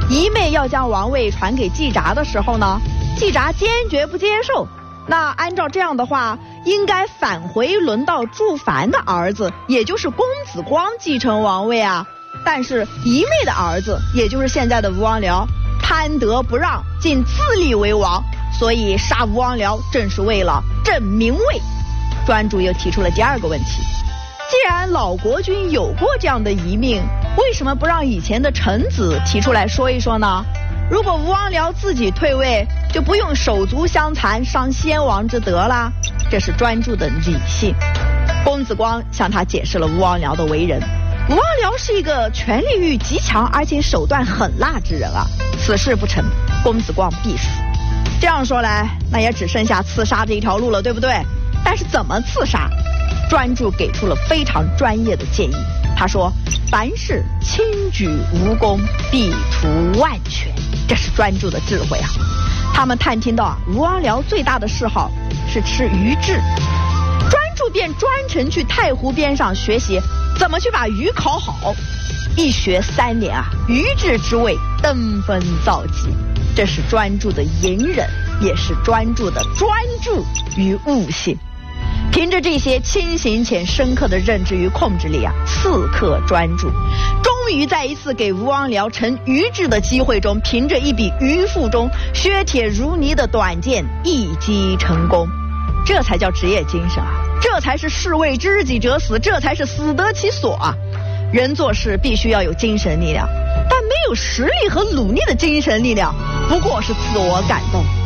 姨妹要将王位传给季札的时候呢，季札坚决不接受。那按照这样的话，应该返回轮到祝凡的儿子，也就是公子光继承王位啊。但是姨妹的儿子，也就是现在的吴王僚，贪得不让，竟自立为王，所以杀吴王僚正是为了正名位。专诸又提出了第二个问题：既然老国君有过这样的遗命，为什么不让以前的臣子提出来说一说呢？如果吴王僚自己退位，就不用手足相残，伤先王之德啦。这是专诸的理性。公子光向他解释了吴王僚的为人。吴王僚是一个权力欲极强，而且手段狠辣之人啊。此事不成，公子光必死。这样说来，那也只剩下刺杀这一条路了，对不对？但是怎么刺杀？专诸给出了非常专业的建议。他说：凡事轻举无功，必除万全。这是专诸的智慧啊。他们探听到吴王僚最大的嗜好是吃鱼炙，专诸便专程去太湖边上学习怎么去把鱼烤好。一学3年啊，鱼炙之味登峰造极。这是专诸的隐忍，也是专诸的专注与悟性。凭着这些清醒且深刻的认知与控制力啊，刺客专诸终于在一次给吴王僚成鱼炙的机会中，凭着一笔鱼腹中削铁如泥的短剑一击成功。这才叫职业精神啊，这才是士为知己者死，这才是死得其所啊。人做事必须要有精神力量，但没有实力和努力的精神力量不过是自我感动。